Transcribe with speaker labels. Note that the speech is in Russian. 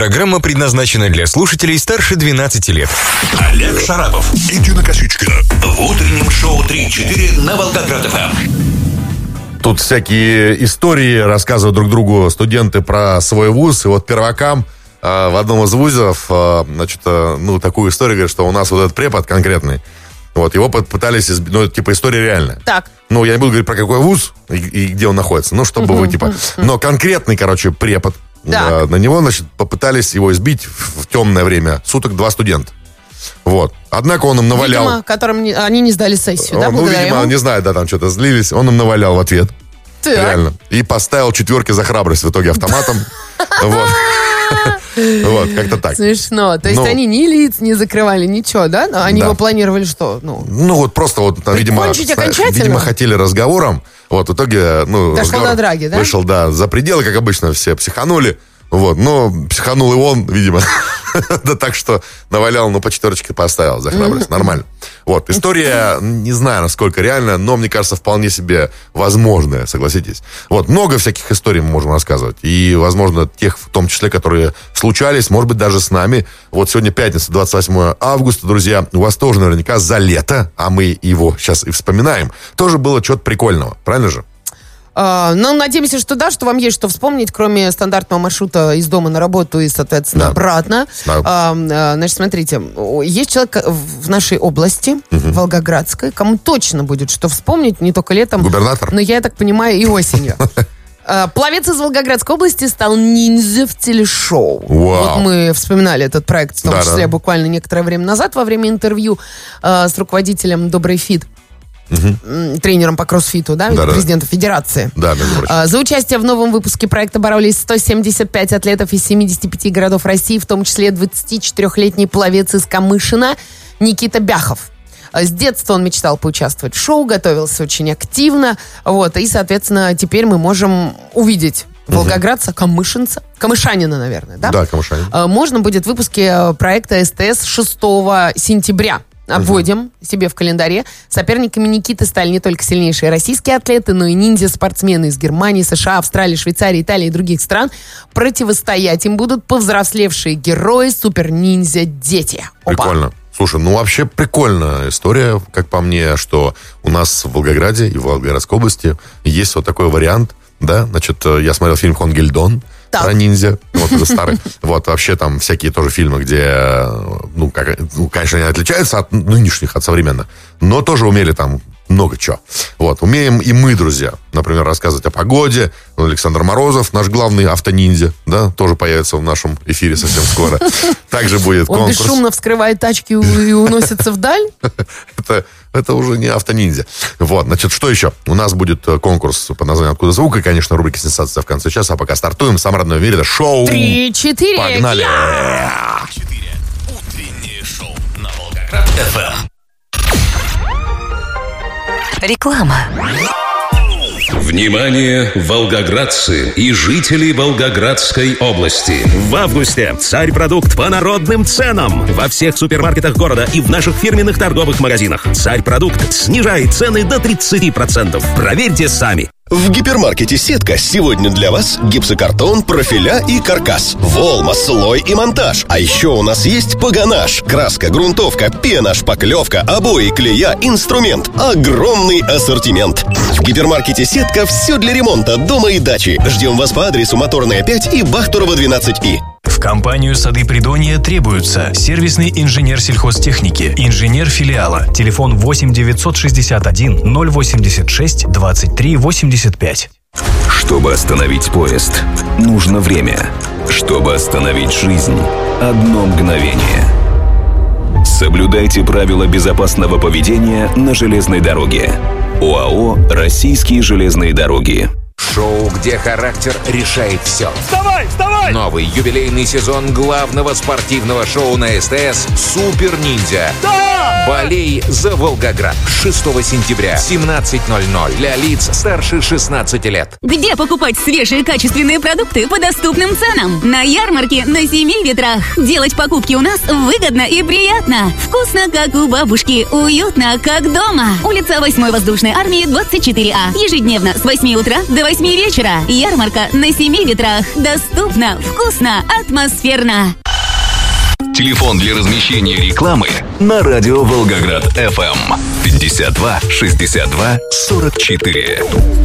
Speaker 1: Программа предназначена для слушателей старше 12 лет.
Speaker 2: Олег Шарапов и Дина Косичкина в утреннем шоу 3-4 на Волгоград-ФМ.
Speaker 3: Тут всякие истории рассказывают друг другу студенты про свой вуз. И вот первакам в одном из вузов, такую историю говорят, что у нас вот этот препод конкретный, вот, его пытались история реальная.
Speaker 4: Так.
Speaker 3: Я не буду говорить про какой вуз и где он находится, чтобы вы, но конкретный, препод. Да. На него, попытались его избить в темное время суток 2 студента. Вот. Однако он им навалял.
Speaker 4: Видимо, которым они не сдали сессию, да, благодаря ему?
Speaker 3: Не знаю, там что-то злились. Он им навалял в ответ.
Speaker 4: Так.
Speaker 3: Реально. И поставил 4 за храбрость в итоге автоматом. Вот. Вот, как-то так.
Speaker 4: Смешно. То есть они ни лиц не закрывали, ничего, да? Они его планировали что?
Speaker 3: Просто, видимо, хотели разговором. Вот, в итоге,
Speaker 4: дошло до драки, да?
Speaker 3: Вышел, за пределы, как обычно, все психанули. Вот, но психанул и он, видимо. Да так что навалял, по 4 поставил за храбрость. Нормально. Вот, история, не знаю, насколько реальная, но, мне кажется, вполне себе возможная, согласитесь. Вот, много всяких историй мы можем рассказывать. И, возможно, тех, в том числе, которые случались, может быть, даже с нами. Вот сегодня пятница, 28 августа, друзья. У вас тоже наверняка за лето, а мы его сейчас и вспоминаем, тоже было что-то прикольного. Правильно же?
Speaker 4: Надеемся, что да, что вам есть что вспомнить, кроме стандартного маршрута из дома на работу и, соответственно, обратно. Значит, смотрите, есть человек в нашей области, Волгоградской, кому точно будет что вспомнить, не только летом.
Speaker 3: Губернатор?
Speaker 4: Но я так понимаю, и осенью. Пловец из Волгоградской области стал ниндзя в телешоу. Вот мы вспоминали этот проект, в том числе буквально некоторое время назад, во время интервью с руководителем «Добрый фит», тренером по кроссфиту, президентом Федерации. За участие в новом выпуске проекта боролись 175 атлетов из 75 городов России, в том числе 24-летний пловец из Камышина Никита Бяхов. С детства он мечтал поучаствовать в шоу, готовился очень активно. Вот, и, соответственно, теперь мы можем увидеть волгоградца, камышанина, наверное, да?
Speaker 3: Да, камышанина.
Speaker 4: Можно будет в выпуске проекта СТС 6 сентября. Обводим себе в календаре. Соперниками Никиты стали не только сильнейшие российские атлеты, но и ниндзя-спортсмены из Германии, США, Австралии, Швейцарии, Италии и других стран. Противостоять им будут повзрослевшие герои, супер-ниндзя-дети.
Speaker 3: Прикольно. Слушай, вообще прикольная история, как по мне, что у нас в Волгограде и в Волгоградской области есть вот такой вариант, да, я смотрел фильм «Хонгельдон», про ниндзя, это старый. Вот, вообще там всякие тоже фильмы, где, конечно, они отличаются от нынешних, от современных, но тоже умели там много чего. Вот, умеем и мы, друзья, например, рассказывать о погоде. Александр Морозов, наш главный автониндзя, тоже появится в нашем эфире совсем скоро. Также будет конкурс.
Speaker 4: Он бесшумно вскрывает тачки и уносится вдаль?
Speaker 3: Это уже не автониндзя. Вот, что еще? У нас будет конкурс под названием «Откуда звук?» и, конечно, рубрика «Сенсация» в конце часа. А пока стартуем. Самое родное в мире — это шоу
Speaker 4: 3-4.
Speaker 3: Погнали!
Speaker 2: 4. Утреннее шоу на Волгоград-ФМ.
Speaker 5: Реклама.
Speaker 6: Внимание, волгоградцы и жители Волгоградской области. В августе «Царь-продукт» по народным ценам во всех супермаркетах города и в наших фирменных торговых магазинах. «Царь-продукт» снижает цены до 30%. Проверьте сами.
Speaker 7: В гипермаркете «Сетка» сегодня для вас гипсокартон, профиля и каркас, волма, слой и монтаж. А еще у нас есть погонаж, краска, грунтовка, пена, шпаклевка, обои, клея, инструмент. Огромный ассортимент. В гипермаркете «Сетка» все для ремонта дома и дачи. Ждем вас по адресу Моторная 5 и Бахтурова 12И.
Speaker 8: В компанию «Сады Придонья» требуются сервисный инженер сельхозтехники, инженер филиала. Телефон 8 961 086 23 85.
Speaker 6: Чтобы остановить поезд, нужно время. Чтобы остановить жизнь, одно мгновение. Соблюдайте правила безопасного поведения на железной дороге. ОАО «Российские железные дороги».
Speaker 9: Шоу, где характер решает все.
Speaker 10: Вставай, вставай!
Speaker 9: Новый юбилейный сезон главного спортивного шоу на СТС «Супер Ниндзя».
Speaker 10: Да!
Speaker 9: Болей за Волгоград. 6 сентября, 17:00. Для лиц старше 16 лет.
Speaker 5: Где покупать свежие качественные продукты по доступным ценам? На ярмарке на 7 ветрах. Делать покупки у нас выгодно и приятно. Вкусно, как у бабушки. Уютно, как дома. Улица 8-й воздушной армии, 24А. Ежедневно с 8 утра до 8 вечера. Ярмарка на 7 ветрах. Доступно, вкусно, атмосферно.
Speaker 7: Телефон для размещения рекламы на радио Волгоград FM 52 62 44.